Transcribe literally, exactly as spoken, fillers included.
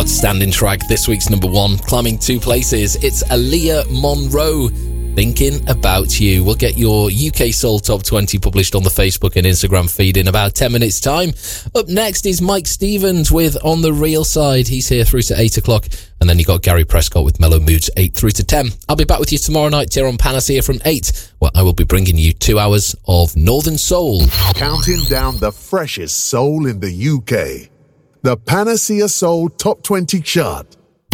Outstanding track, this week's number one, climbing two places. It's Aaliyah Monroe, Thinking About You. We'll get your U K Soul Top twenty published on the Facebook and Instagram feed in about ten minutes' time. Up next is Mike Stevens with On the Real Side. He's here through to eight o'clock. And then you got Gary Prescott with Mellow Moods eight through to ten. I'll be back with you tomorrow night here on Panacea from eight, where I will be bringing you two hours of Northern Soul. Counting down the freshest soul in the U K. The Panacea Soul Top twenty chart.